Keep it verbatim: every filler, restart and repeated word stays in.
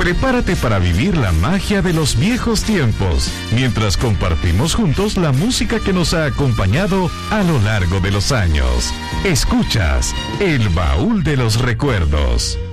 Prepárate para vivir la magia de los viejos tiempos, mientras compartimos juntos la música que nos ha acompañado a lo largo de los años. Escuchas El Baúl de los Recuerdos.